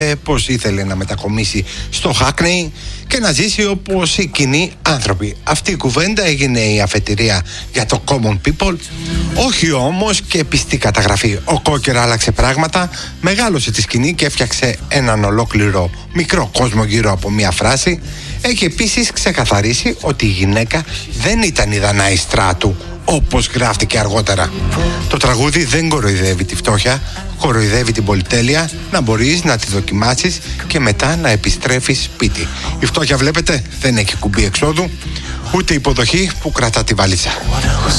πως ήθελε να μετακομίσει στο Hackney και να ζήσει όπως οι κοινοί άνθρωποι. Αυτή η κουβέντα έγινε η αφετηρία για το Common People, όχι όμως και πιστή καταγραφή. Ο Κόκερ άλλαξε πράγματα, μεγάλωσε τη σκηνή και έφτιαξε έναν ολόκληρο μικρό κόσμο γύρω από μία φράση. Έχει επίσης ξεκαθαρίσει ότι η γυναίκα δεν ήταν η Δανάη Στράτου, όπως γράφτηκε αργότερα. Το τραγούδι δεν κοροϊδεύει τη φτώχεια, κοροϊδεύει την πολυτέλεια, να μπορείς να τη δοκιμάσεις και μετά να επιστρέφεις σπίτι. Η φτώχεια, βλέπετε, δεν έχει κουμπί εξόδου, ούτε υποδοχή που κρατά τη βαλίτσα.